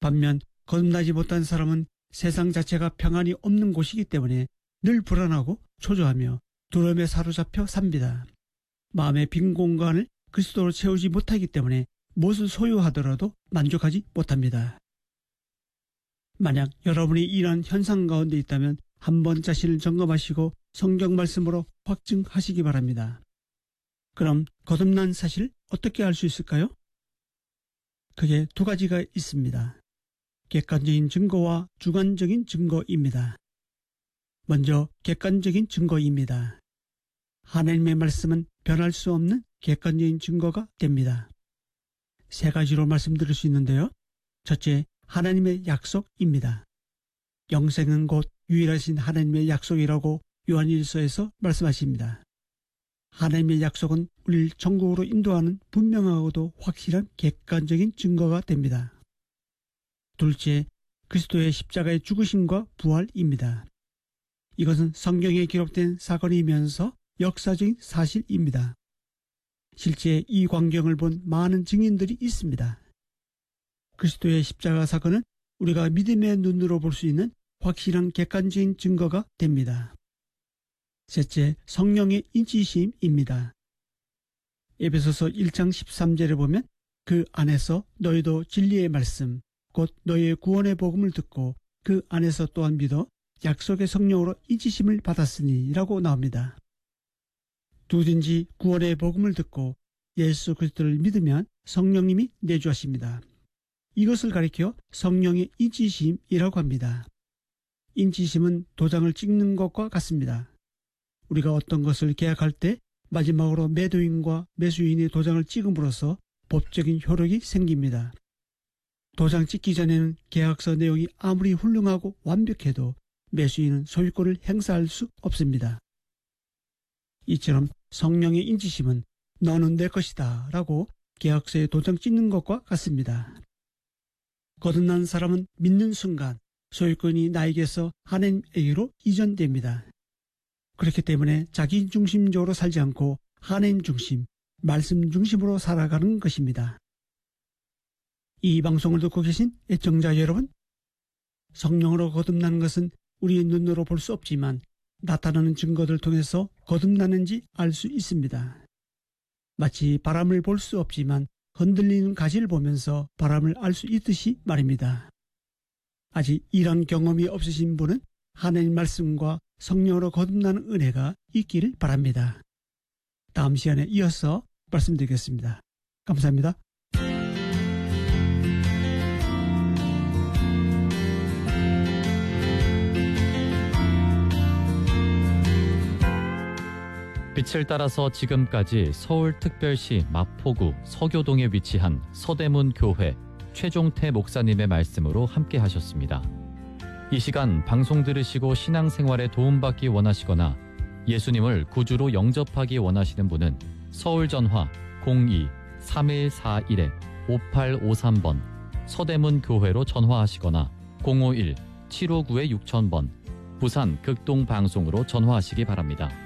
반면 거듭나지 못한 사람은 세상 자체가 평안이 없는 곳이기 때문에 늘 불안하고 초조하며 두려움에 사로잡혀 삽니다. 마음의 빈 공간을 그리스도로 채우지 못하기 때문에 무엇을 소유하더라도 만족하지 못합니다. 만약 여러분이 이러한 현상 가운데 있다면 한번 자신을 점검하시고 성경 말씀으로 확증하시기 바랍니다. 그럼 거듭난 사실을 어떻게 알 수 있을까요? 그게 두 가지가 있습니다. 객관적인 증거와 주관적인 증거입니다. 먼저 객관적인 증거입니다. 하나님의 말씀은 변할 수 없는 객관적인 증거가 됩니다. 세 가지로 말씀드릴 수 있는데요. 첫째, 하나님의 약속입니다. 영생은 곧 유일하신 하나님의 약속이라고 요한일서에서 말씀하십니다. 하나님의 약속은 우리를 천국으로 인도하는 분명하고도 확실한 객관적인 증거가 됩니다. 둘째, 그리스도의 십자가의 죽으심과 부활입니다. 이것은 성경에 기록된 사건이면서 역사적인 사실입니다. 실제 이 광경을 본 많은 증인들이 있습니다. 그리스도의 십자가 사건은 우리가 믿음의 눈으로 볼 수 있는 확실한 객관적인 증거가 됩니다. 셋째, 성령의 인치심입니다. 에베소서 1장 13절에 보면 그 안에서 너희도 진리의 말씀 곧 너희의 구원의 복음을 듣고 그 안에서 또한 믿어 약속의 성령으로 인치심을 받았으니 라고 나옵니다. 누구든지 구원의 복음을 듣고 예수 그리스도를 믿으면 성령님이 내주하십니다. 이것을 가리켜 성령의 인치심이라고 합니다. 인치심은 도장을 찍는 것과 같습니다. 우리가 어떤 것을 계약할 때 마지막으로 매도인과 매수인의 도장을 찍음으로써 법적인 효력이 생깁니다. 도장 찍기 전에는 계약서 내용이 아무리 훌륭하고 완벽해도 매수인은 소유권을 행사할 수 없습니다. 이처럼 성령의 인치심은 너는 내 것이다 라고 계약서에 도장 찍는 것과 같습니다. 거듭난 사람은 믿는 순간 소유권이 나에게서 하나님에게로 이전됩니다. 그렇기 때문에 자기 중심적으로 살지 않고 하나님 중심, 말씀 중심으로 살아가는 것입니다. 이 방송을 듣고 계신 애청자 여러분, 성령으로 거듭나는 것은 우리의 눈으로 볼 수 없지만 나타나는 증거들 통해서 거듭나는지 알 수 있습니다. 마치 바람을 볼 수 없지만 흔들리는 가지를 보면서 바람을 알 수 있듯이 말입니다. 아직 이런 경험이 없으신 분은 하나님 말씀과 성령으로 거듭나는 은혜가 있기를 바랍니다. 다음 시간에 이어서 말씀드리겠습니다. 감사합니다. 빛을 따라서 지금까지 서울특별시 마포구 서교동에 위치한 서대문 교회 최종태 목사님의 말씀으로 함께 하셨습니다. 이 시간 방송 들으시고 신앙생활에 도움받기 원하시거나 예수님을 구주로 영접하기 원하시는 분은 서울전화 02-3141-5853번 서대문 교회로 전화하시거나 051-759-6000번 부산 극동방송으로 전화하시기 바랍니다.